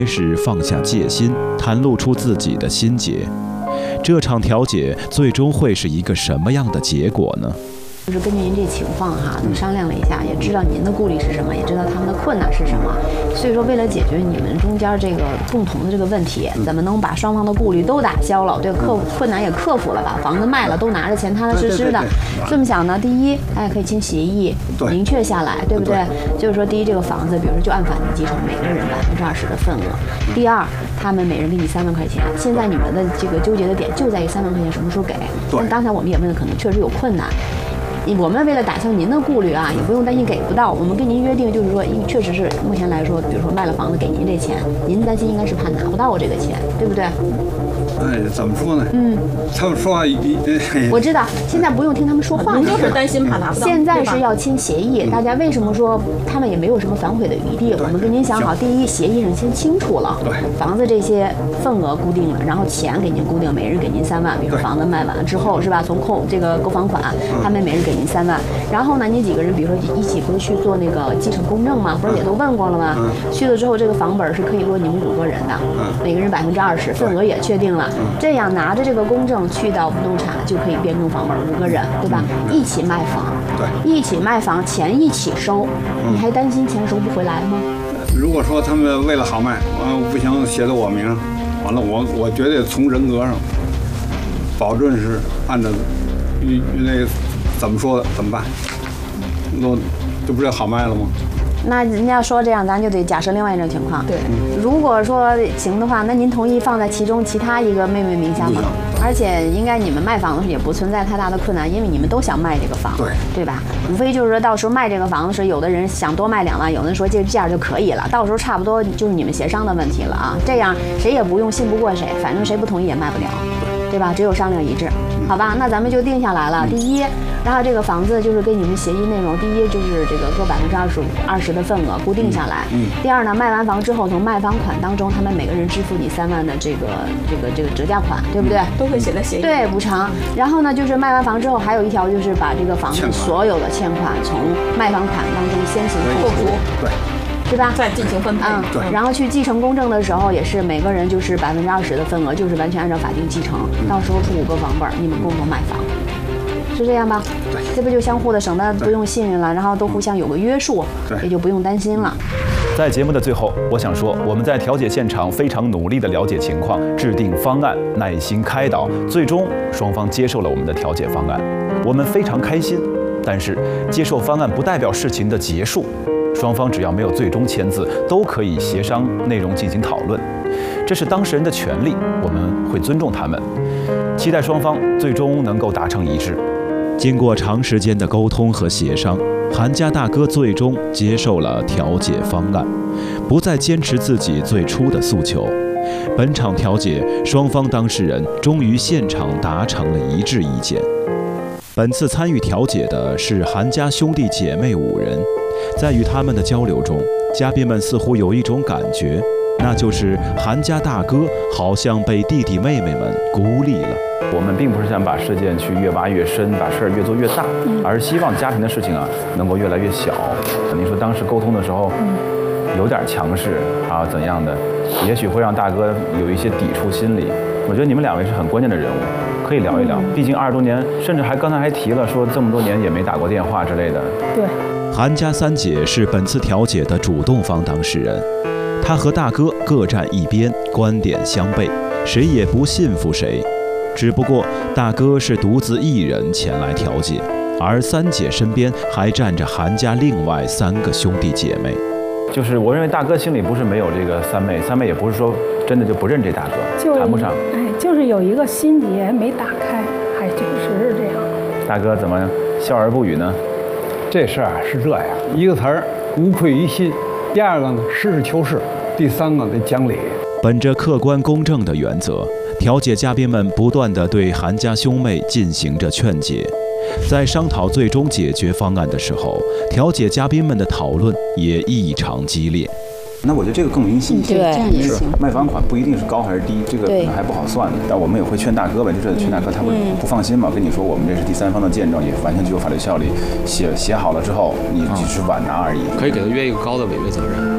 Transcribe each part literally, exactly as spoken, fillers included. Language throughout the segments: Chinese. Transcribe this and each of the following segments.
是放下戒心，袒露出自己的心结。这场调解最终会是一个什么样的结果呢？ 就是根据您这情况哈，都商量了一下，也知道您的顾虑是什么，也知道他们的困难是什么。所以说，为了解决你们中间这个共同的这个问题，怎么能把双方的顾虑都打消了，对克困难也克服了，把房子卖了，都拿着钱踏踏实实的。这么想呢，第一，大家可以签协议，明确下来，对不对？就是说，第一，这个房子，比如说就按法定继承，每个人百分之二十的份额。第二，他们每人给你三万块钱。现在你们的这个纠结的点就在于三万块钱什么时候给。但刚才我们也问了，可能确实有困难。我们为了打消您的顾虑啊，也不用担心给不到。我们跟您约定，就是说，因为确实是目前来说，比如说卖了房子给您这钱，您担心应该是怕拿不到我这个钱，对不对？ 哎，怎么说呢？ 嗯， 他们说话一，哎、 我知道，现在不用听他们说话， 就是担心怕拿不到。 现在是要签协议，大家为什么说他们也没有什么反悔的余地？我们跟您想好，第一，协议上签清楚了， 对， 房子这些份额固定了，然后钱给您固定，每人给您三万，比如说房子卖完了之后是吧？从扣这个购房款，他们每人给您三万，然后呢，你几个人比如说一起不是去做那个继承公证吗？不是也都问过了吗？去了之后，这个房本是可以落你们五个人的，每个人百分之二十，份额也确定了，这样拿着这个公证去到不动产就可以变更房本，五个人对吧？一起卖房， 对， 一起卖房，钱一起收，你还担心钱收不回来吗？ 如果说他们为了好卖，完不行写到我名，完了我我绝对从人格上，保证是按照那怎么说的怎么办？那这不是好卖了吗？ 那人家说这样，咱就得假设另外一种情况。 对， 如果说行的话，那您同意放在其中其他一个妹妹名下吗？而且应该你们卖房的时候也不存在太大的困难，因为你们都想卖这个房， 对对吧？无非就是说到时候卖这个房子时，有的人想多卖两万，有的人说这这样就可以了，到时候差不多就是你们协商的问题了啊。这样谁也不用信不过谁，反正谁不同意也卖不了，对吧？只有商量一致，好吧？那咱们就定下来了。第一，然后这个房子就是跟你们协议内容，第一就是这个各百分之二十五二十的份额固定下来。嗯。第二呢，卖完房之后，从卖房款当中，他们每个人支付你三万的这个这个这个折价款，对不对？ 都会写在协议。 对，补偿。然后呢，就是卖完房之后，还有一条就是把这个房子所有的欠款从卖房款当中先行扣除。 对。 对吧？ 再进行分配。 嗯，对。然后去继承公证的时候，也是每个人就是百分之二十的份额，就是完全按照法定继承。到时候出五个房本，你们共同买房。是这样吧？对，这不就相互的省得不用信任了，然后都互相有个约束，也就不用担心了。 在节目的最后，我想说，我们在调解现场非常努力地了解情况，制定方案，耐心开导，最终双方接受了我们的调解方案，我们非常开心。但是，接受方案不代表事情的结束，双方只要没有最终签字，都可以协商内容进行讨论，这是当事人的权利，我们会尊重他们，期待双方最终能够达成一致。经过长时间的沟通和协商，韩家大哥最终接受了调解方案，不再坚持自己最初的诉求。本场调解，双方当事人终于现场达成了一致意见。本次参与调解的是韩家兄弟姐妹五人，在与他们的交流中，嘉宾们似乎有一种感觉，那就是韩家大哥好像被弟弟妹妹们孤立了。我们并不是想把事件去越挖越深，把事儿越做越大，而是希望家庭的事情啊能够越来越小。你说当时沟通的时候有点强势啊怎样的，也许会让大哥有一些抵触心理。我觉得你们两位是很关键的人物，可以聊一聊。毕竟二十多年，甚至还刚才还提了说这么多年也没打过电话之类的。 对。 韩家三姐是本次调解的主动方当事人，她和大哥各站一边，观点相悖，谁也不信服谁。只不过大哥是独自一人前来调解，而三姐身边还站着韩家另外三个兄弟姐妹。 就是我认为大哥心里不是没有这个三妹，三妹也不是说真的就不认这大哥， 就谈不上。 哎，就是有一个心结没打开，还就是这样。 大哥怎么笑而不语呢？ 这事儿啊是这样，一个词儿无愧于心，第二个呢实事求是，第三个得讲理。 本着客观公正的原则，调解嘉宾们不断地对韩家兄妹进行着劝解。在商讨最终解决方案的时候，调解嘉宾们的讨论也异常激烈。 那我觉得这个更明细一些， 对，这样也行。 卖房款不一定是高还是低，这个可能还不好算的。但我们也会劝大哥呗，就是劝大哥，他会不放心嘛，跟你说我们这是第三方的见证，也完全具有法律效力。写写好了之后，你只是晚拿而已。 可以给他约一个高的违约责任，就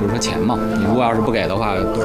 就是说钱嘛，你如果要是不给的话，多少